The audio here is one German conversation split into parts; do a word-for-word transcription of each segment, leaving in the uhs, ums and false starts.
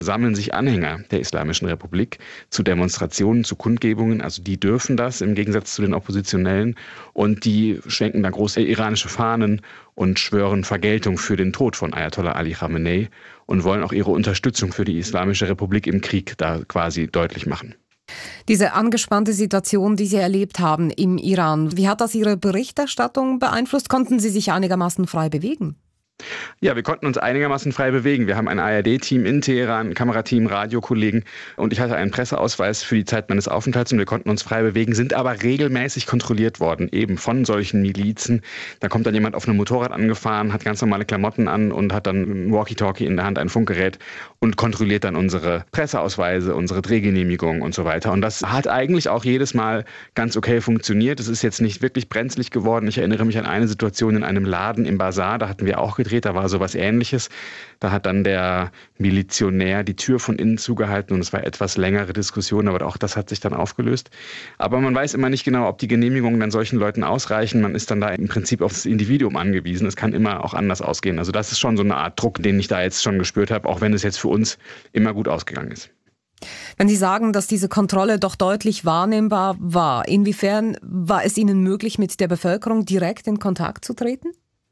sammeln sich Anhänger der Islamischen Republik zu Demonstrationen, zu Kundgebungen. Also die dürfen das im Gegensatz zu den Oppositionellen. Und die schwenken da große iranische Fahnen und schwören Vergeltung für den Tod von Ayatollah Ali Khamenei und wollen auch ihre Unterstützung für die Islamische Republik im Krieg da quasi deutlich machen. Diese angespannte Situation, die Sie erlebt haben im Iran, wie hat das Ihre Berichterstattung beeinflusst? Konnten Sie sich einigermaßen frei bewegen? Ja, wir konnten uns einigermaßen frei bewegen. Wir haben ein A R D-Team in Teheran, ein Kamerateam, Radiokollegen und ich hatte einen Presseausweis für die Zeit meines Aufenthalts und wir konnten uns frei bewegen, sind aber regelmäßig kontrolliert worden, eben von solchen Milizen. Da kommt dann jemand auf einem Motorrad angefahren, hat ganz normale Klamotten an und hat dann ein Walkie-Talkie in der Hand, ein Funkgerät und kontrolliert dann unsere Presseausweise, unsere Drehgenehmigungen und so weiter. Und das hat eigentlich auch jedes Mal ganz okay funktioniert. Es ist jetzt nicht wirklich brenzlig geworden. Ich erinnere mich an eine Situation in einem Laden im Bazar, da hatten wir auch gedreht. Da war sowas Ähnliches. Da hat dann der Milizionär die Tür von innen zugehalten und es war etwas längere Diskussion, aber auch das hat sich dann aufgelöst. Aber man weiß immer nicht genau, ob die Genehmigungen dann solchen Leuten ausreichen. Man ist dann da im Prinzip aufs Individuum angewiesen. Es kann immer auch anders ausgehen. Also das ist schon so eine Art Druck, den ich da jetzt schon gespürt habe, auch wenn es jetzt für uns immer gut ausgegangen ist. Wenn Sie sagen, dass diese Kontrolle doch deutlich wahrnehmbar war, inwiefern war es Ihnen möglich, mit der Bevölkerung direkt in Kontakt zu treten?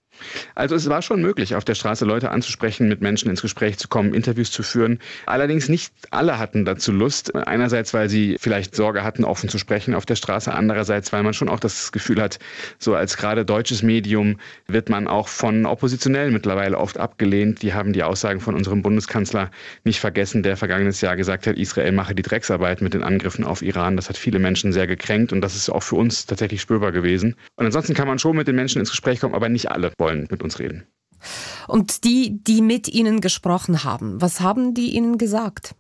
Also es war schon möglich, auf der Straße Leute anzusprechen, mit Menschen ins Gespräch zu kommen, Interviews zu führen. Allerdings nicht alle hatten dazu Lust. Einerseits, weil sie vielleicht Sorge hatten, offen zu sprechen auf der Straße. Andererseits, weil man schon auch das Gefühl hat, so als gerade deutsches Medium wird man auch von Oppositionellen mittlerweile oft abgelehnt. Die haben die Aussagen von unserem Bundeskanzler nicht vergessen, der vergangenes Jahr gesagt hat, Israel mache die Drecksarbeit mit den Angriffen auf Iran. Das hat viele Menschen sehr gekränkt und das ist auch für uns tatsächlich spürbar gewesen. Und ansonsten kann man schon mit den Menschen ins Gespräch kommen, aber nicht alle wollen mit uns reden. Und die, die mit Ihnen gesprochen haben, was haben die Ihnen gesagt?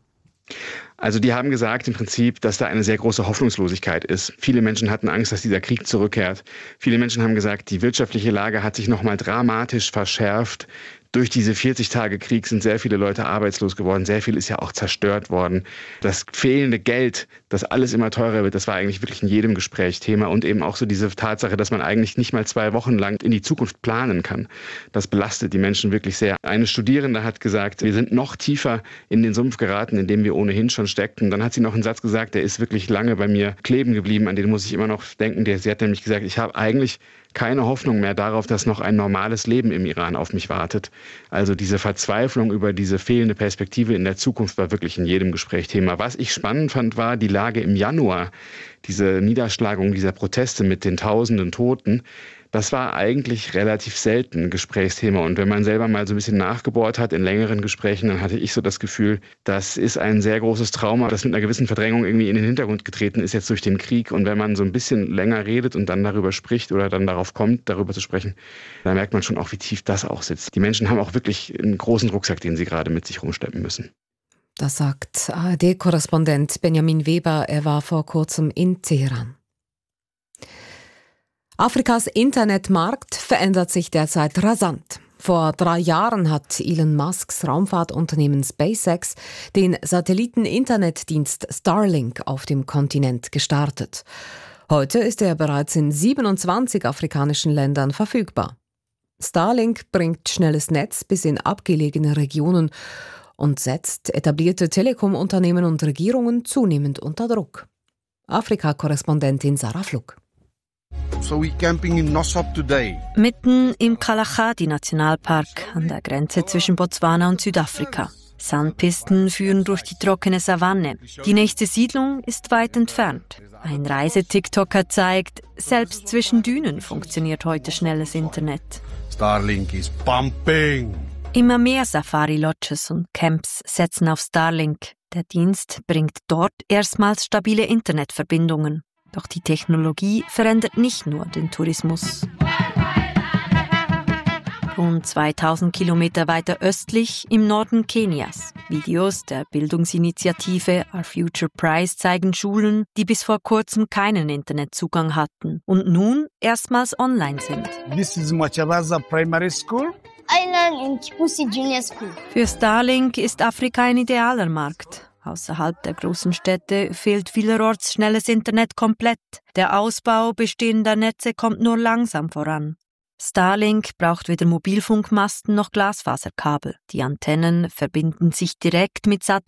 Also die haben gesagt im Prinzip, dass da eine sehr große Hoffnungslosigkeit ist. Viele Menschen hatten Angst, dass dieser Krieg zurückkehrt. Viele Menschen haben gesagt, die wirtschaftliche Lage hat sich nochmal dramatisch verschärft. Durch diese vierzig Tage Krieg sind sehr viele Leute arbeitslos geworden. Sehr viel ist ja auch zerstört worden. Das fehlende Geld, das alles immer teurer wird, das war eigentlich wirklich in jedem Gespräch Thema. Und eben auch so diese Tatsache, dass man eigentlich nicht mal zwei Wochen lang in die Zukunft planen kann. Das belastet die Menschen wirklich sehr. Eine Studierende hat gesagt, wir sind noch tiefer in den Sumpf geraten, in dem wir ohnehin schon steckten. Dann hat sie noch einen Satz gesagt, der ist wirklich lange bei mir kleben geblieben. An den muss ich immer noch denken. Sie hat nämlich gesagt, ich habe eigentlich keine Hoffnung mehr darauf, dass noch ein normales Leben im Iran auf mich wartet. Also diese Verzweiflung über diese fehlende Perspektive in der Zukunft war wirklich in jedem Gespräch Thema. Was ich spannend fand, war die Lage im Januar. Diese Niederschlagung dieser Proteste mit den tausenden Toten. Das war eigentlich relativ selten ein Gesprächsthema. Und wenn man selber mal so ein bisschen nachgebohrt hat in längeren Gesprächen, dann hatte ich so das Gefühl, das ist ein sehr großes Trauma, das mit einer gewissen Verdrängung irgendwie in den Hintergrund getreten ist jetzt durch den Krieg. Und wenn man so ein bisschen länger redet und dann darüber spricht oder dann darauf kommt, darüber zu sprechen, dann merkt man schon auch, wie tief das auch sitzt. Die Menschen haben auch wirklich einen großen Rucksack, den sie gerade mit sich rumschleppen müssen. Das sagt A R D-Korrespondent Benjamin Weber. Er war vor kurzem in Teheran. Afrikas Internetmarkt verändert sich derzeit rasant. Vor drei Jahren hat Elon Musks Raumfahrtunternehmen SpaceX den Satelliten-Internetdienst Starlink auf dem Kontinent gestartet. Heute ist er bereits in siebenundzwanzig afrikanischen Ländern verfügbar. Starlink bringt schnelles Netz bis in abgelegene Regionen und setzt etablierte Telekom-Unternehmen und Regierungen zunehmend unter Druck. Afrika-Korrespondentin Sarah Flug. So we camping in Nosop today. Mitten im Kalahari-Nationalpark an der Grenze zwischen Botswana und Südafrika. Sandpisten führen durch die trockene Savanne. Die nächste Siedlung ist weit entfernt. Ein Reise-TikToker zeigt, selbst zwischen Dünen funktioniert heute schnelles Internet. Starlink is pumping. Immer mehr Safari-Lodges und Camps setzen auf Starlink. Der Dienst bringt dort erstmals stabile Internetverbindungen. Doch die Technologie verändert nicht nur den Tourismus. Rund zweitausend Kilometer weiter östlich im Norden Kenias. Videos der Bildungsinitiative Our Future Prize zeigen Schulen, die bis vor kurzem keinen Internetzugang hatten und nun erstmals online sind. This is Machabaza Primary School. I learn in Kipusi Junior School. Für Starlink ist Afrika ein idealer Markt. Außerhalb der großen Städte fehlt vielerorts schnelles Internet komplett. Der Ausbau bestehender Netze kommt nur langsam voran. Starlink braucht weder Mobilfunkmasten noch Glasfaserkabel. Die Antennen verbinden sich direkt mit Satelliten.